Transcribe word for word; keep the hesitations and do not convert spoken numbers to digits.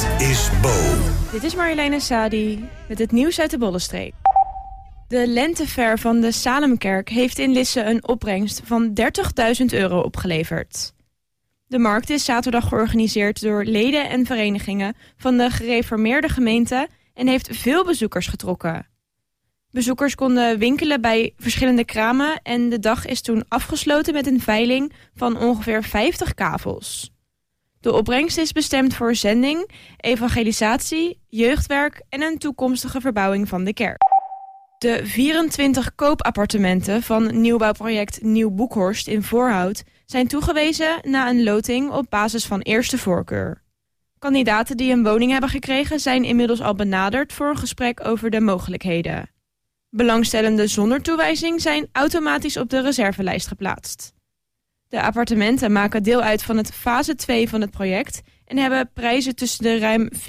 Dit is Bo. Dit is Marjoleine Sadi met het nieuws uit de Bollenstreek. De lentefair van de Salemkerk heeft in Lisse een opbrengst van dertigduizend euro opgeleverd. De markt is zaterdag georganiseerd door leden en verenigingen van de gereformeerde gemeente en heeft veel bezoekers getrokken. Bezoekers konden winkelen bij verschillende kramen en de dag is toen afgesloten met een veiling van ongeveer vijftig kavels. De opbrengst is bestemd voor zending, evangelisatie, jeugdwerk en een toekomstige verbouwing van de kerk. De vierentwintig koopappartementen van nieuwbouwproject Nieuw Boekhorst in Voorhout zijn toegewezen na een loting op basis van eerste voorkeur. Kandidaten die een woning hebben gekregen zijn inmiddels al benaderd voor een gesprek over de mogelijkheden. Belangstellenden zonder toewijzing zijn automatisch op de reservelijst geplaatst. De appartementen maken deel uit van het fase twee van het project en hebben prijzen tussen de ruim